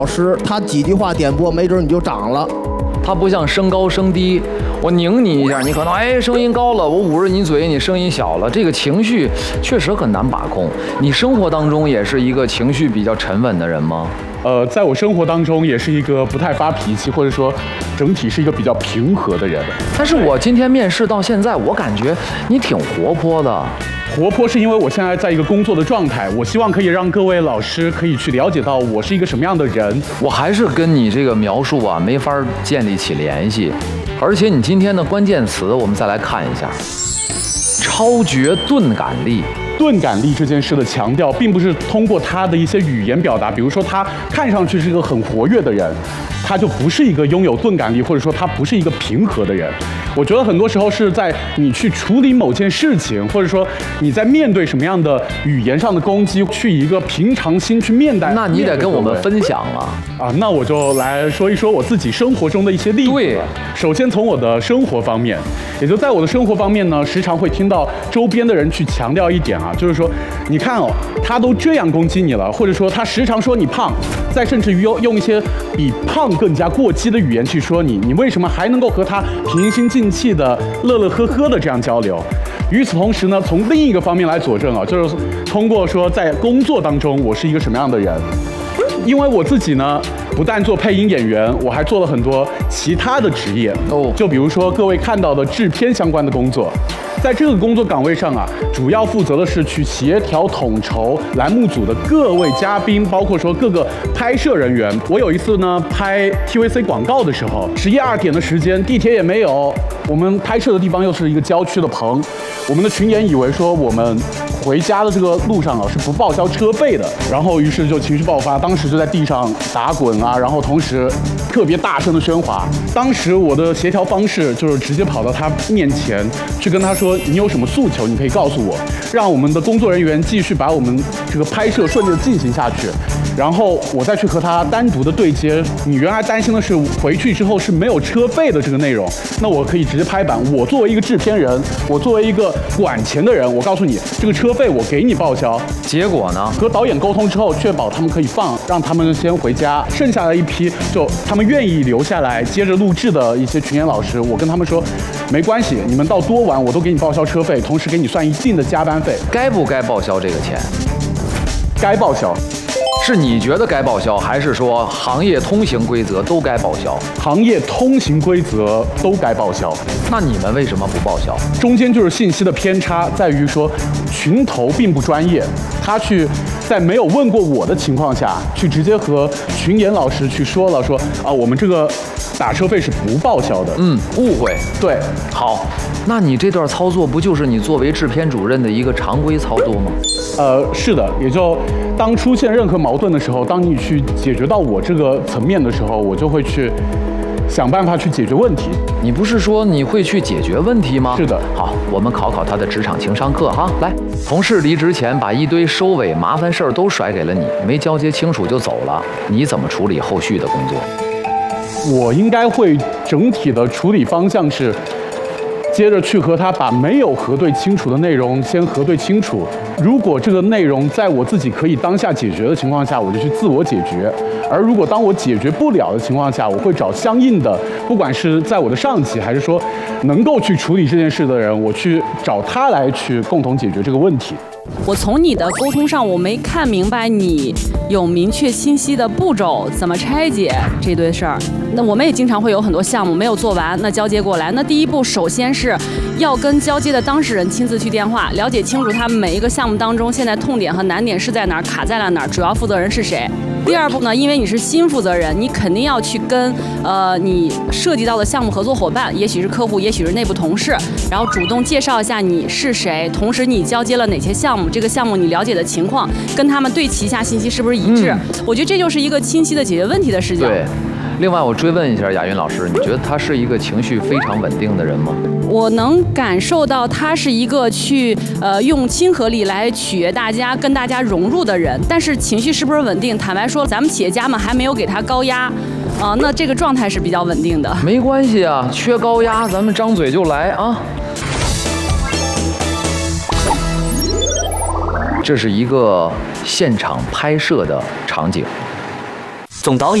老师他几句话点拨，没准你就涨了。 它不像升高升低，我拧你一下，你可能声音高了，我捂着你嘴，你声音小了，这个情绪确实很难把控。你生活当中也是一个情绪比较沉稳的人吗？ 在我生活当中也是一个不太发脾气，或者说整体是一个比较平和的人。 但是我今天面试到现在，我感觉你挺活泼的。 活泼是因为我现在在一个工作的状态，我希望可以让各位老师可以去了解到我是一个什么样的人。 我还是跟你这个描述啊没法建立起联系，而且你今天的关键词我们再来看一下，超绝钝感力。 钝感力这件事的强调，并不是通过他的一些语言表达，比如说他看上去是一个很活跃的人，他就不是一个拥有钝感力，或者说他不是一个平和的人。我觉得很多时候是在你去处理某件事情，或者说你在面对什么样的语言上的攻击，去以一个平常心去面对。 那你得跟我们分享那我就来说一说我自己生活中的一些例子。 对， 首先从我的生活方面，也就在我的生活方面呢，时常会听到周边的人去强调一点就是说，你看他都这样攻击你了，或者说他时常说你胖，再甚至于用一些比胖更加过激的语言去说你，你为什么还能够和他平心静气的乐乐呵呵的这样交流？与此同时呢，从另一个方面来佐证就是通过说在工作当中我是一个什么样的人。因为我自己呢，不但做配音演员，我还做了很多其他的职业就比如说各位看到的制片相关的工作。在这个工作岗位上主要负责的是去协调统筹栏目组的各位嘉宾，包括说各个拍摄人员。我有一次呢拍 TVC 广告的时候，11、2点的时间，地铁也没有，我们拍摄的地方又是一个郊区的棚，我们的群演以为说我们回家的这个路上是不报销车费的，然后于是就情绪爆发，当时就在地上打滚然后同时特别大声的喧哗。当时我的协调方式就是直接跑到他面前去跟他说，你有什么诉求你可以告诉我，让我们的工作人员继续把我们这个拍摄顺利的进行下去，然后我再去和他单独的对接。你原来担心的是回去之后是没有车费的这个内容，那我可以直接拍板，我作为一个制片人，我作为一个管钱的人，我告诉你这个车费我给你报销。 结果呢， 和导演沟通之后，确保他们可以放，让他们先回家，剩下的一批就他们愿意留下来接着录制的一些群演老师，我跟他们说没关系，你们到多晚我都给你报销车费，同时给你算一定的加班费。 该不该报销这个钱？ 该报销。 是你觉得该报销，还是说行业通行规则都该报销？ 行业通行规则都该报销。 那你们为什么不报销？ 中间就是信息的偏差，在于说群头并不专业，他去在没有问过我的情况下去直接和群演老师去说了，说我们这个打车费是不报销的。 误会。 对。 好，那你这段操作不就是你作为制片主任的一个常规操作吗？ 是的，也就当出现任何矛盾的时候，当你去解决到我这个层面的时候，我就会去想办法去解决问题。 你不是说你会去解决问题吗？ 是的。 好，我们考考他的职场情商课哈。来，同事离职前把一堆收尾麻烦事儿都甩给了你，没交接清楚就走了，你怎么处理后续的工作？ 我应该会整体的处理方向是，接着去和他把没有核对清楚的内容先核对清楚。如果这个内容在我自己可以当下解决的情况下，我就去自我解决。而如果当我解决不了的情况下，我会找相应的，不管是在我的上级，还是说能够去处理这件事的人，我去找他来去共同解决这个问题。 我从你的沟通上，我没看明白你有明确清晰的步骤，怎么拆解这堆事儿。那我们也经常会有很多项目没有做完，那交接过来，那第一步首先是要跟交接的当事人亲自去电话，了解清楚他们每一个项目当中现在痛点和难点是在哪儿，卡在了哪儿，主要负责人是谁。第二步呢，因为你是新负责人，你肯定要去跟你涉及到的项目合作伙伴，也许是客户，也许是内部同事，然后主动介绍一下你是谁，同时你交接了哪些项目，这个项目你了解的情况，跟他们对齐一下信息是不是一致。我觉得这就是一个清晰的解决问题的视角。 对。另外，我追问一下雅云老师，你觉得他是一个情绪非常稳定的人吗？ 我能感受到他是一个去用亲和力来取悦大家、跟大家融入的人，但是情绪是不是稳定？坦白说，咱们企业家们还没有给他高压，那这个状态是比较稳定的。 没关系啊，缺高压，咱们张嘴就来啊。这是一个现场拍摄的场景。 总导演。